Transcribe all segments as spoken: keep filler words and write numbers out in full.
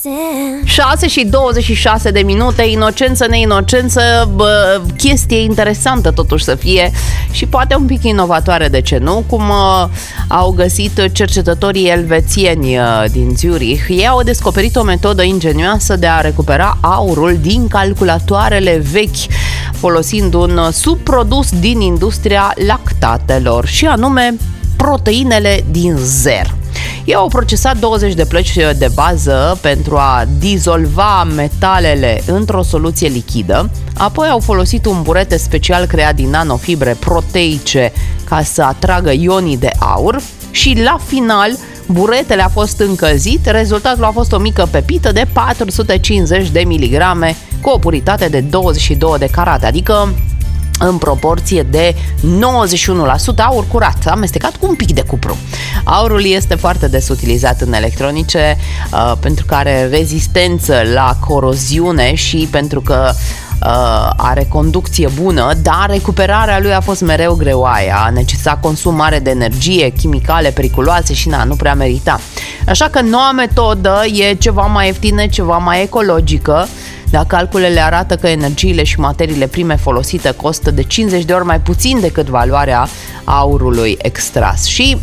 șase și douăzeci și șase de minute, inocență, neinocență, bă, chestie interesantă totuși să fie și poate un pic inovatoare, de ce nu? Cum uh, au găsit cercetătorii elvețieni uh, din Zurich. Ei au descoperit o metodă ingenioasă de a recupera aurul din calculatoarele vechi, folosind un subprodus din industria lactatelor, și anume proteinele din zer. Ei au procesat douăzeci de plăci de bază pentru a dizolva metalele într-o soluție lichidă, apoi au folosit un burete special creat din nanofibre proteice ca să atragă ionii de aur și la final buretele a fost încălzit, rezultatul a fost o mică pepită de patru sute cincizeci de miligrame cu o puritate de douăzeci și doi de carate, adică în proporție de nouăzeci și unu la sută aur curat, amestecat cu un pic de cupru. Aurul este foarte des utilizat în electronice uh, pentru că are rezistență la coroziune și pentru că uh, are conducție bună, dar recuperarea lui a fost mereu greoaie, a necesitat consum mare de energie, chimicale periculoase și na, nu prea merita. Așa că noua metodă e ceva mai ieftină, ceva mai ecologică. Dar calculele arată că energiile și materiile prime folosite costă de cincizeci de ori mai puțin decât valoarea aurului extras. Și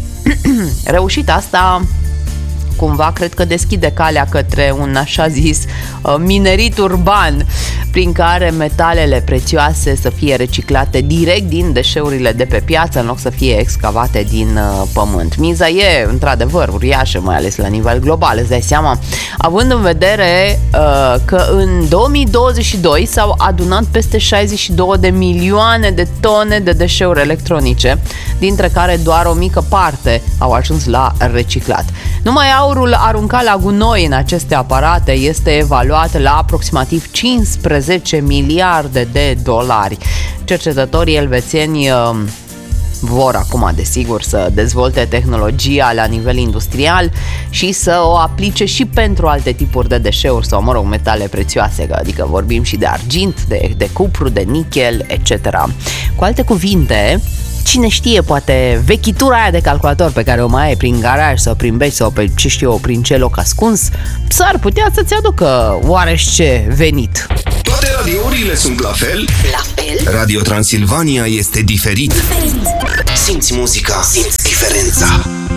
reușit asta cumva cred că deschide calea către un așa zis minerit urban, prin care metalele prețioase să fie reciclate direct din deșeurile de pe piață în loc să fie excavate din pământ. Miza e într-adevăr uriașă, mai ales la nivel global, îți dai seama, având în vedere uh, că în două mii douăzeci și doi s-au adunat peste șaizeci și două de milioane de tone de deșeuri electronice, dintre care doar o mică parte au ajuns la reciclat. Numai aurul aruncat la gunoi în aceste aparate este evaluat la aproximativ cincisprezece miliarde de dolari. Cercetătorii elvețieni uh, vor acum, desigur, să dezvolte tehnologia la nivel industrial și să o aplice și pentru alte tipuri de deșeuri sau, mă rog, metale prețioase, adică vorbim și de argint, de, de cupru, de nichel, et cetera. Cu alte cuvinte, cine știe, poate vechitura aia de calculator pe care o mai ai prin garaj sau prin beci sau pe, ce știu eu, prin ce loc ascuns, s-ar putea să-ți aducă oarește venit. Toate radiourile sunt la fel? La fel? Radio Transilvania este diferit. Diferit. Simți muzica, simți diferența.